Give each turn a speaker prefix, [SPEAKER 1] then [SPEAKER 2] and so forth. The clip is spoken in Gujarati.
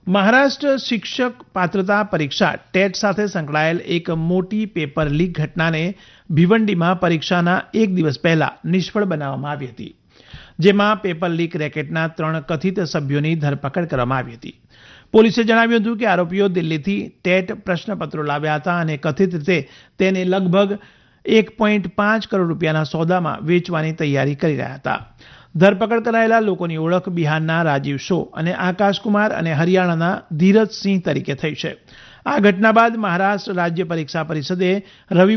[SPEAKER 1] મહારાષ્ટ્ર શિક્ષક પાત્રતા પરીક્ષા ટેટ સાથે સંકળાયેલ એક મોટી પેપર લીક ઘટનાને ભિવંડીમાં પરીક્ષાના એક દિવસ પહેલા નિષ્ફળ બનાવવામાં આવી હતી, જેમાં પેપર લીક રેકેટના 3 કથિત સભ્યોની ધરપકડ કરવામાં આવી હતી. પોલીસે જણાવ્યું હતું કે આરોપીઓ દિલ્હીથી ટેટ પ્રશ્નપત્રો લાવ્યા હતા અને કથિત રીતે તેને લગભગ 1.5 કરોડ રૂપિયાના સોદામાં વેચવાની તૈયારી કરી રહ્યા હતા. ધરપકડ કરાયેલા લોકોની ઓળખ બિહારના રાજીવ શો અને આકાશકુમાર અને હરિયાણાના ધીરજસિંહ તરીકે થઈ છે. આ ઘટના બાદ મહારાષ્ટ્ર રાજ્ય પરીક્ષા પરિષદે